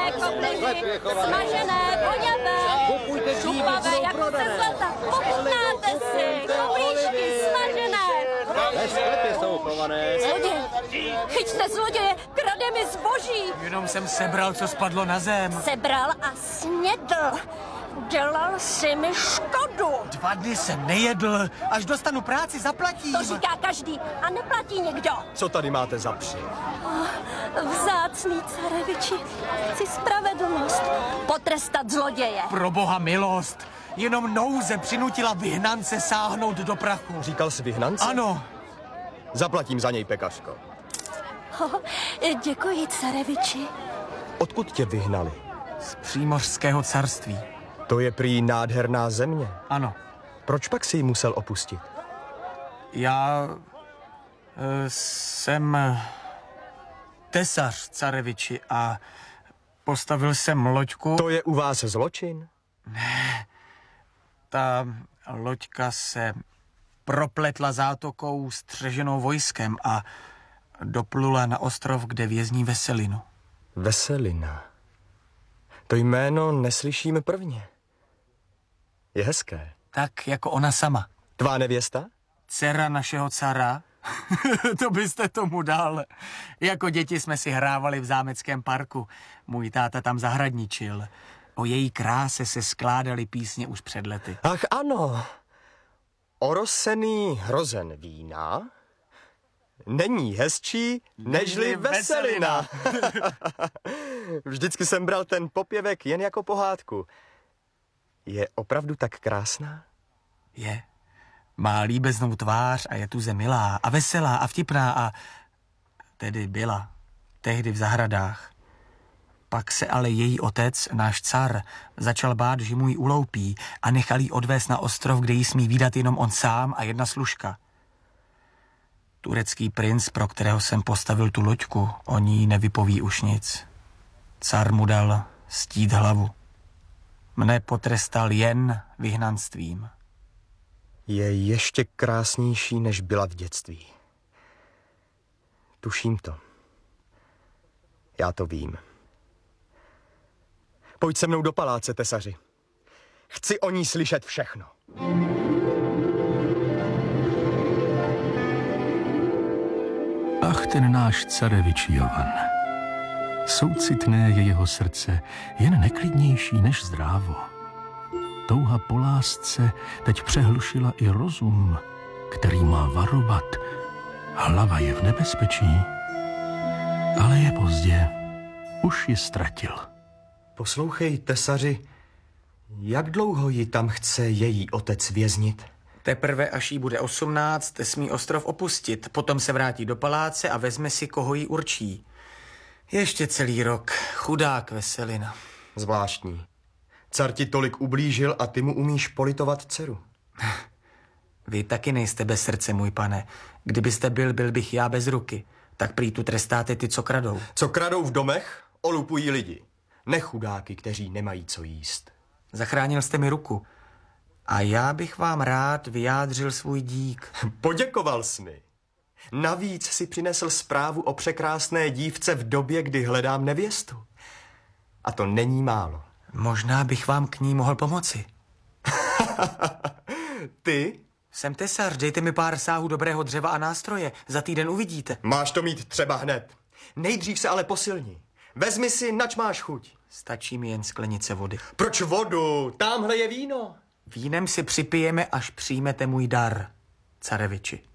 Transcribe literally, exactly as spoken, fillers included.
Červené koblihy, smažené, voňavé, šupavé jako ze zlata. Pochutnáte si, koblížky smažené. Ve sklepě jsou chované. Zloděj, chyťte zloděje, krade mi zboží. Jenom jsem sebral, co spadlo na zem. Sebral a snědl. Dělal si mi škodu. Dva dny jsem nejedl, až dostanu práci, zaplatím. To říká každý a neplatí někdo. Co tady máte za při? Vzácný careviči, chci spravedlnost. Potrestat zloděje. Pro boha milost. Jenom nouze přinutila vyhnance sáhnout do prachu. Říkal jsi vyhnance? Ano. Zaplatím za něj, pekařko. Oh, děkuji, careviči. Odkud tě vyhnali? Z Přímořského carství. To je prý nádherná země. Ano. Proč pak si ji musel opustit? Já e, jsem tesař, careviči, a postavil jsem loďku. To je u vás zločin? Ne, ta loďka se propletla zátokou střeženou vojskem a doplula na ostrov, kde vězní Veselinu. Veselina. To jméno neslyšíme prvně. Je hezké. Tak jako ona sama. Tvá nevěsta? Dcera našeho cara? To byste tomu dal. Jako děti jsme si hrávali v zámeckém parku. Můj táta tam zahradničil. O její kráse se skládaly písně už před lety. Ach ano. Orosený hrozen vína není hezčí nežli Veselina. Vždycky jsem bral ten popěvek jen jako pohádku. Je opravdu tak krásná? Je. Má líbeznou tvář a je tuze milá a veselá a vtipná a tedy byla tehdy v zahradách. Pak se ale její otec, náš car, začal bát, že mu ji uloupí a nechal jí odvést na ostrov, kde jí smí vídat jenom on sám a jedna služka. Turecký princ, pro kterého jsem postavil tu loďku, o ní nevypoví už nic. Car mu dal stít hlavu. Mne potrestal jen vyhnanstvím. Je ještě krásnější, než byla v dětství. Tuším to. Já to vím. Pojď se mnou do paláce, tesaři. Chci o ní slyšet všechno. Ach, ten náš carevič Jovan. Soucitné je jeho srdce, jen neklidnější než zdrávo. Touha po lásce teď přehlušila i rozum, který má varovat. Hlava je v nebezpečí, ale je pozdě. Už ji ztratil. Poslouchej, tesaři, jak dlouho ji tam chce její otec věznit? Teprve až jí bude osmnáct, smí ostrov opustit, potom se vrátí do paláce a vezme si, koho jí určí. Ještě celý rok, chudák Veselina. Zvláštní. Car ti tolik ublížil a ty mu umíš politovat dceru. Vy taky nejste bez srdce, můj pane. Kdybyste byl, byl bych já bez ruky. Tak prý tu trestáte ty, co kradou. Co kradou v domech, olupují lidi. Nechudáky, kteří nemají co jíst. Zachránil jste mi ruku. A já bych vám rád vyjádřil svůj dík. Poděkoval jsi mi. Navíc si přinesl zprávu o překrásné dívce v době, kdy hledám nevěstu. A to není málo. Možná bych vám k ní mohl pomoci. Ty? Jsem tesař, dejte mi pár sáhů dobrého dřeva a nástroje. Za týden uvidíte. Máš to mít třeba hned. Nejdřív se ale posilni. Vezmi si, nač máš chuť. Stačí mi jen sklenice vody. Proč vodu? Támhle je víno. Vínem si připijeme, až přijmete můj dar, careviči.